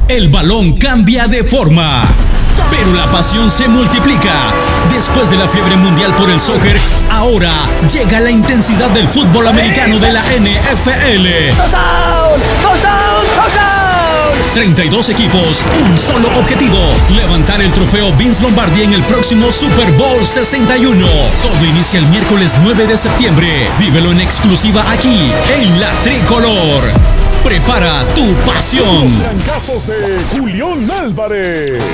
El balón cambia de forma, pero la pasión se multiplica. Después de la fiebre mundial por el soccer, ahora llega la intensidad del fútbol americano de la NFL. ¡Touchdown! ¡Touchdown! ¡Touchdown! 32 equipos, un solo objetivo: levantar el trofeo Vince Lombardi en el próximo Super Bowl 61. Todo inicia el miércoles 9 de septiembre. Vívelo en exclusiva aquí, en La Tricolor. Prepara tu pasión. Los trancazos de Julián Álvarez.